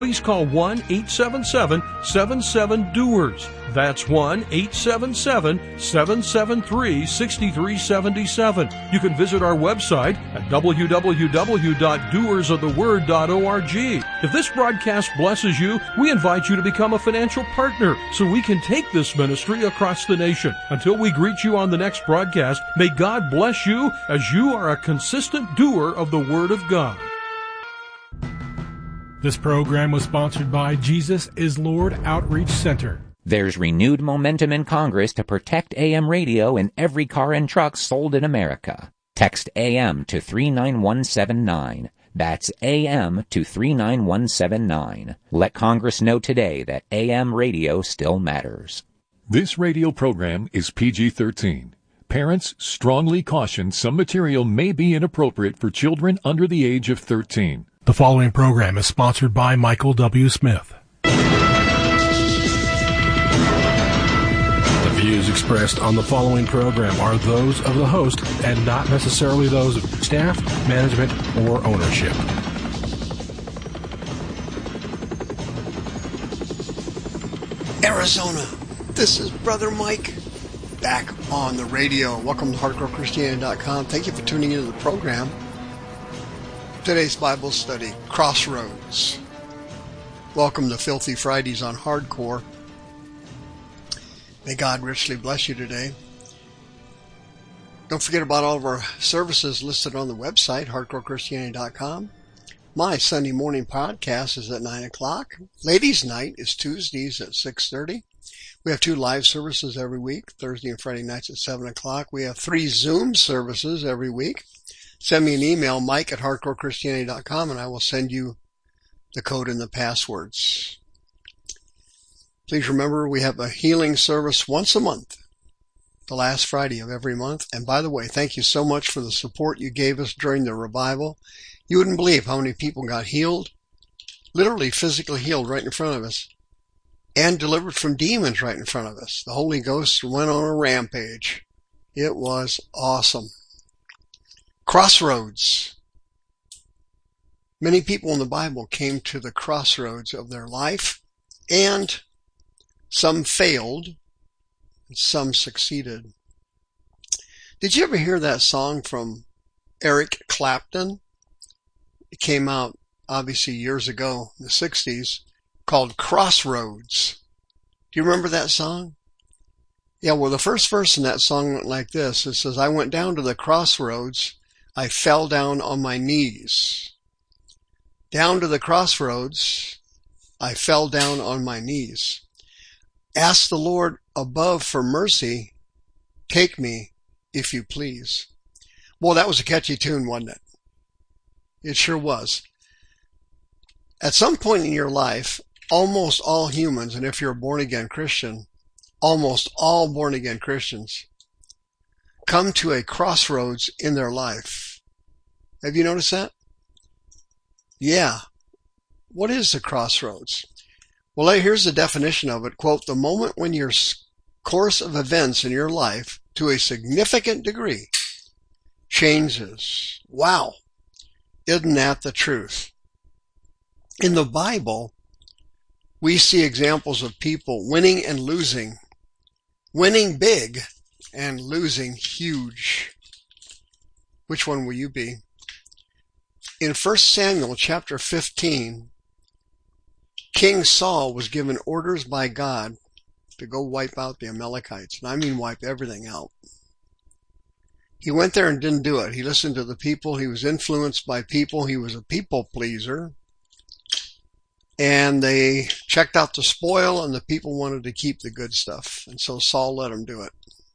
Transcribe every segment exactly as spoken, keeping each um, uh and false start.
please call one eight seven seven, seven seven, doers. That's one eight seven seven, seven seven three, six three seven seven. You can visit our website at w w w dot doers of the word dot org. If this broadcast blesses you, we invite you to become a financial partner so we can take this ministry across the nation. Until we greet you on the next broadcast, may God bless you as you are a consistent doer of the Word of God. This program was sponsored by Jesus is Lord Outreach Center. There's renewed momentum in Congress to protect A M radio in every car and truck sold in America. Text A M to three nine one seven nine. That's A M to three nine one seven nine. Let Congress know today that A M radio still matters. This radio program is P G thirteen. Parents strongly caution some material may be inappropriate for children under the age of thirteen. The following program is sponsored by Michael W. Smith. The views expressed on the following program are those of the host and not necessarily those of staff, management, or ownership. Arizona, this is Brother Mike back on the radio. Welcome to hardcore christianity dot com. Thank you for tuning into the program. Today's Bible study, Crossroads. Welcome to Filthy Fridays on Hardcore. May God richly bless you today. Don't forget about all of our services listed on the website, hardcore christianity dot com. My Sunday morning podcast is at nine o'clock. Ladies' Night is Tuesdays at six thirty. We have two live services every week, Thursday and Friday nights at seven o'clock. We have three Zoom services every week. Send me an email, mike at hardcore christianity dot com, and I will send you the code and the passwords. Please remember we have a healing service once a month, the last Friday of every month. And by the way, thank you so much for the support you gave us during the revival. You wouldn't believe how many people got healed, literally physically healed right in front of us, and delivered from demons right in front of us. The Holy Ghost went on a rampage. It was awesome. Crossroads. Many people in the Bible came to the crossroads of their life, and some failed, and some succeeded. Did you ever hear that song from Eric Clapton? It came out, obviously, years ago, in the sixties, called Crossroads. Do you remember that song? Yeah, well, the first verse in that song went like this. It says, I went down to the crossroads, I fell down on my knees. Down to the crossroads, I fell down on my knees. Ask the Lord above for mercy. Take me, if you please. Well, that was a catchy tune, wasn't it? It sure was. At some point in your life, almost all humans, and if you're a born-again Christian, almost all born-again Christians come to a crossroads in their life. Have you noticed that? Yeah. What is the crossroads? Well, here's the definition of it. Quote, the moment when your course of events in your life, to a significant degree, changes. Wow. Isn't that the truth? In the Bible, we see examples of people winning and losing, winning big and losing huge. Which one will you be? In First Samuel chapter fifteen, King Saul was given orders by God to go wipe out the Amalekites. And I mean wipe everything out. He went there and didn't do it. He listened to the people. He was influenced by people. He was a people pleaser. And they checked out the spoil, and the people wanted to keep the good stuff. And so Saul let him do it.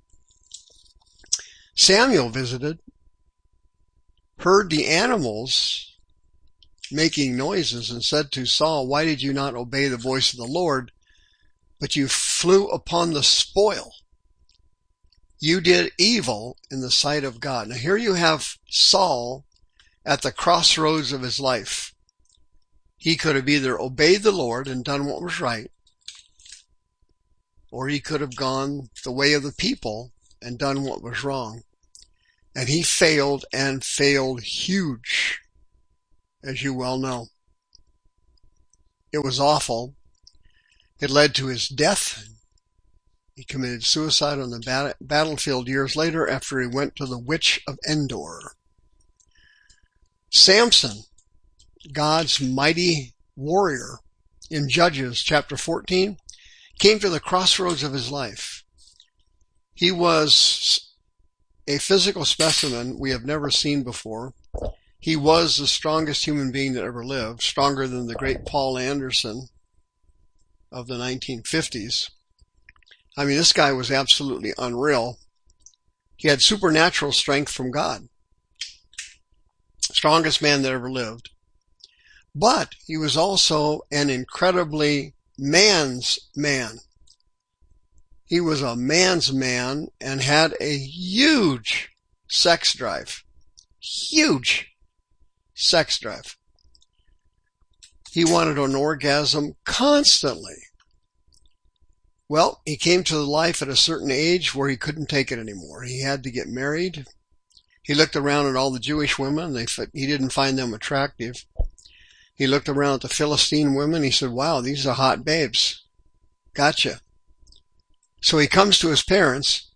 Samuel visited, heard the animals making noises, and said to Saul, why did you not obey the voice of the Lord, but you flew upon the spoil? You did evil in the sight of God. Now here you have Saul at the crossroads of his life. He could have either obeyed the Lord and done what was right, or he could have gone the way of the people and done what was wrong. And he failed, and failed huge, as you well know. It was awful. It led to his death. He committed suicide on the bat- battlefield years later after he went to the witch of Endor. Samson, God's mighty warrior, in Judges chapter fourteen, came to the crossroads of his life. He was a physical specimen we have never seen before. He was the strongest human being that ever lived, stronger than the great Paul Anderson of the nineteen fifties. I mean, this guy was absolutely unreal. He had supernatural strength from God. Strongest man that ever lived. But he was also an incredibly man's man. He was a man's man and had a huge sex drive. Huge sex drive. He wanted an orgasm constantly. Well, he came to life at a certain age where he couldn't take it anymore. He had to get married. He looked around at all the Jewish women. They, he didn't find them attractive. He looked around at the Philistine women. He said, wow, these are hot babes. Gotcha. So he comes to his parents.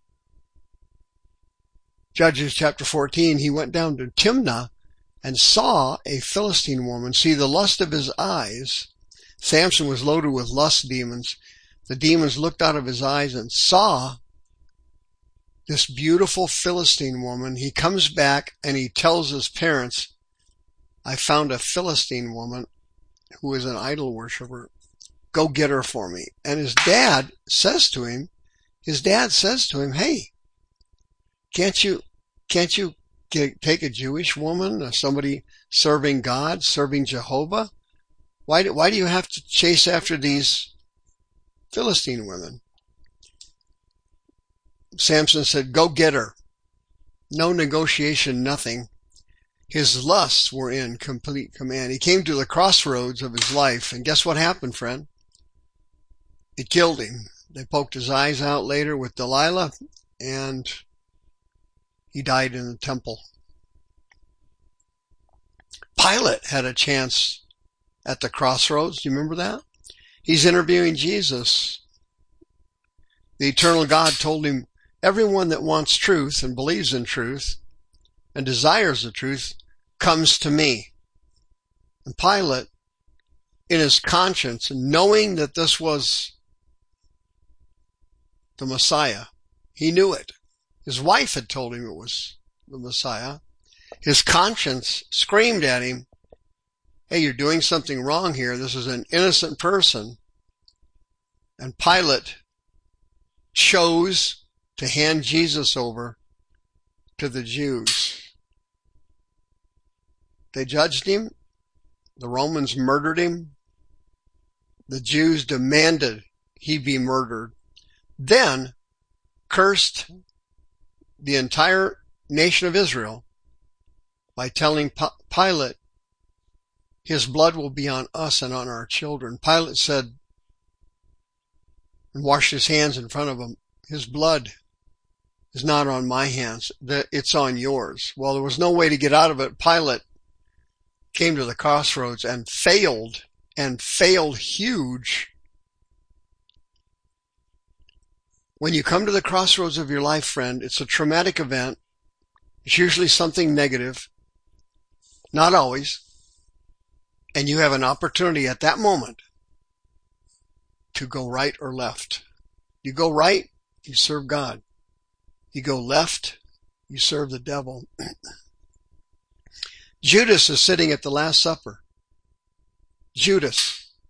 Judges chapter fourteen, he went down to Timnah and saw a Philistine woman. See, the lust of his eyes. Samson was loaded with lust demons. The demons looked out of his eyes and saw this beautiful Philistine woman. He comes back and he tells his parents, I found a Philistine woman who is an idol worshiper. Go get her for me. And his dad says to him, his dad says to him, hey, can't you, can't you get, take a Jewish woman, or somebody serving God, serving Jehovah? Why do, why do you have to chase after these Philistine women? Samson said, go get her. No negotiation, nothing. His lusts were in complete command. He came to the crossroads of his life, and guess what happened, friend? It killed him. They poked his eyes out later with Delilah, and he died in the temple. Pilate had a chance at the crossroads. Do you remember that? He's interviewing Jesus. The eternal God told him, everyone that wants truth and believes in truth and desires the truth comes to me. And Pilate, in his conscience, knowing that this was the Messiah, he knew it. His wife had told him it was the Messiah. His conscience screamed at him, hey, you're doing something wrong here. This is an innocent person. And Pilate chose to hand Jesus over to the Jews. They judged him. The Romans murdered him. The Jews demanded he be murdered. Then cursed the entire nation of Israel by telling P- Pilate, his blood will be on us and on our children. Pilate said, and washed his hands in front of him, his blood is not on my hands, it's on yours. Well, there was no way to get out of it. Pilate came to the crossroads and failed, and failed huge. When you come to the crossroads of your life, friend, it's a traumatic event. It's usually something negative. Not always. And you have an opportunity at that moment to go right or left. You go right, you serve God. You go left, you serve the devil. Judas is sitting at the Last Supper. Judas.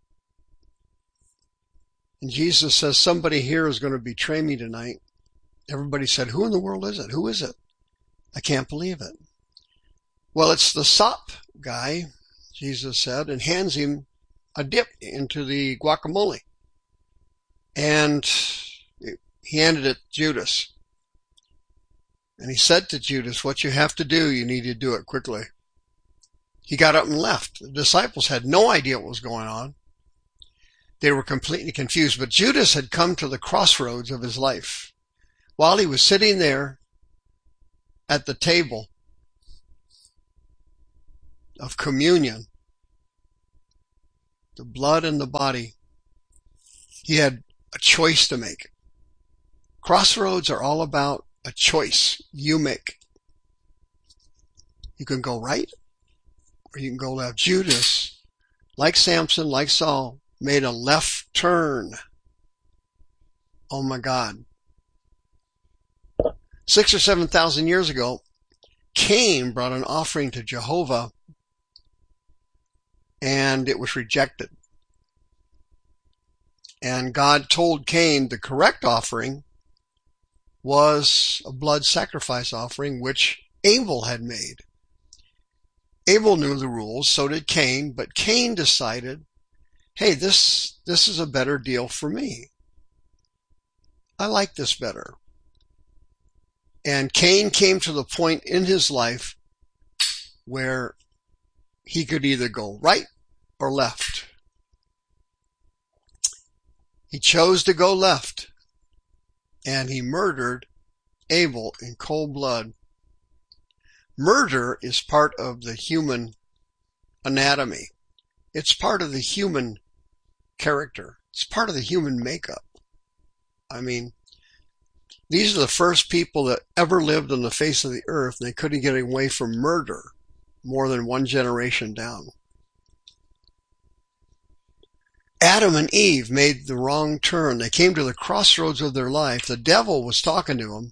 And Jesus says, somebody here is going to betray me tonight. Everybody said, who in the world is it? Who is it? I can't believe it. Well, it's the sop guy, Jesus said, and hands him a dip into the guacamole. And he handed it to Judas. And he said to Judas, what you have to do, you need to do it quickly. He got up and left. The disciples had no idea what was going on. They were completely confused. But Judas had come to the crossroads of his life. While he was sitting there at the table of communion, the blood and the body. He had a choice to make. Crossroads are all about a choice you make. You can go right or you can go left. Judas, like Samson, like Saul, made a left turn. Oh my God. Six or seven thousand years ago, Cain brought an offering to Jehovah and it was rejected. And God told Cain the correct offering was a blood sacrifice offering, which Abel had made. Abel knew the rules, so did Cain, but Cain decided, hey, this, this is a better deal for me. I like this better. And Cain came to the point in his life where he could either go right or left. He chose to go left, and he murdered Abel in cold blood. Murder is part of the human anatomy. It's part of the human character. It's part of the human makeup. I mean, these are the first people that ever lived on the face of the earth, and they couldn't get away from murder more than one generation down. Adam and Eve made the wrong turn. They came to the crossroads of their life. The devil was talking to them.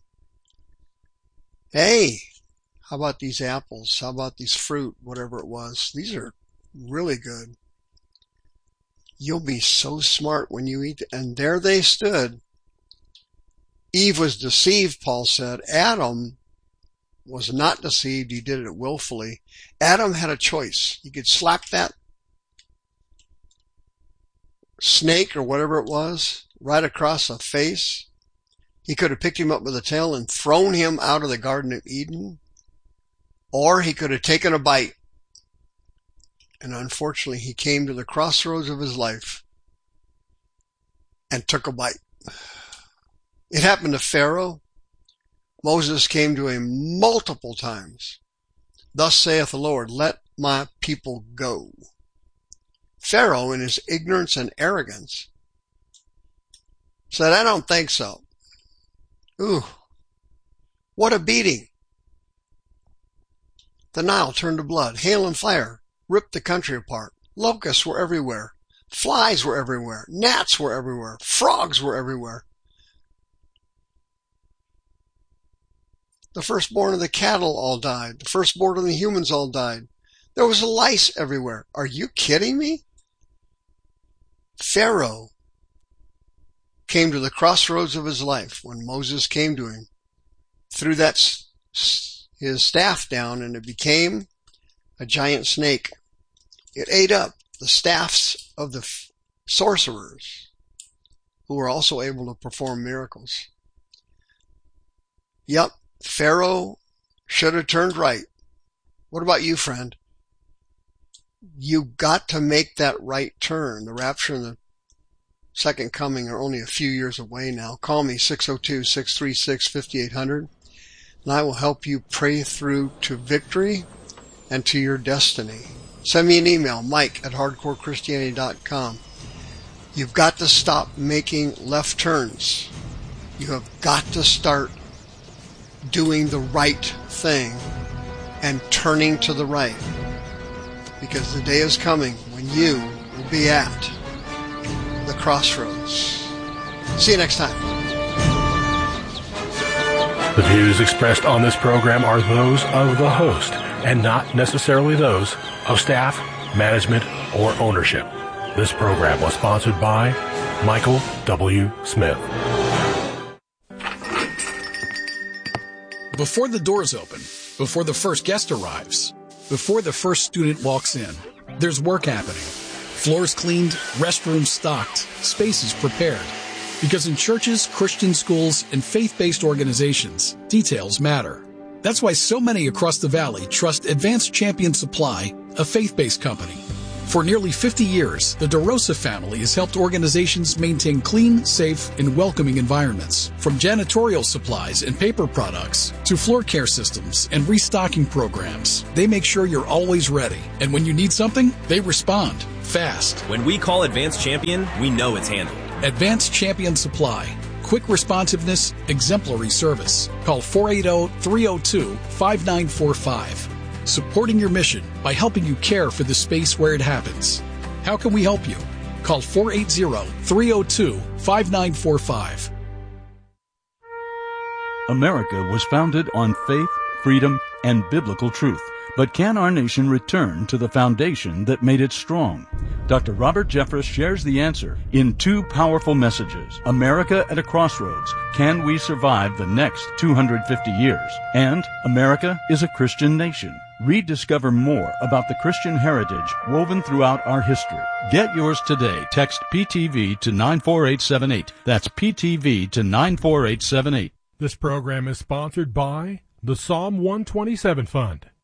Hey, how about these apples? How about these fruit? Whatever it was. These are really good. You'll be so smart when you eat. And there they stood. Eve was deceived, Paul said. Adam was not deceived. He did it willfully. Adam had a choice. He could slap that snake or whatever it was right across the face. He could have picked him up with a tail and thrown him out of the Garden of Eden. Or he could have taken a bite. And unfortunately, he came to the crossroads of his life and took a bite. It happened to Pharaoh. Moses came to him multiple times. Thus saith the Lord, let my people go. Pharaoh, in his ignorance and arrogance, said, I don't think so. Ooh, what a beating. The Nile turned to blood. Hail and fire ripped the country apart. Locusts were everywhere. Flies were everywhere. Gnats were everywhere. Frogs were everywhere. The firstborn of the cattle all died. The firstborn of the humans all died. There was lice everywhere. Are you kidding me? Pharaoh came to the crossroads of his life when Moses came to him, threw that his staff down, and it became a giant snake. It ate up the staffs of the sorcerers who were also able to perform miracles. Yep, Pharaoh should have turned right. What about you, friend? You got to make that right turn. The rapture and the second coming are only a few years away now. Call me six oh two, six three six, five eight zero zero, and I will help you pray through to victory and to your destiny. Send me an email, Mike at hardcore christianity dot com. You've got to stop making left turns. You have got to start doing the right thing and turning to the right. Because the day is coming when you will be at the crossroads. See you next time. The views expressed on this program are those of the host and not necessarily those of staff, management, or ownership. This program was sponsored by Michael W. Smith. Before the doors open, before the first guest arrives, before the first student walks in, there's work happening. Floors cleaned, restrooms stocked, spaces prepared. Because in churches, Christian schools, and faith-based organizations, details matter. That's why so many across the valley trust Advanced Champion Supply, a faith-based company. For nearly fifty years, the DeRosa family has helped organizations maintain clean, safe, and welcoming environments. From janitorial supplies and paper products to floor care systems and restocking programs, they make sure you're always ready. And when you need something, they respond. fast. When we call Advanced Champion, we know it's handled. Advanced Champion Supply. Quick responsiveness, exemplary service. Call four eight zero, three zero two, five nine four five. Supporting your mission by helping you care for the space where it happens. How can we help you? Call four eight zero, three zero two, five nine four five. America was founded on faith, freedom, and biblical truth. But can our nation return to the foundation that made it strong? Doctor Robert Jeffress shares the answer in two powerful messages. America at a Crossroads. Can we survive the next two hundred fifty years? And America is a Christian nation. Rediscover more about the Christian heritage woven throughout our history. Get yours today. Text P T V to nine four eight seven eight. That's P T V to nine four eight seven eight. This program is sponsored by the Psalm one twenty-seven Fund.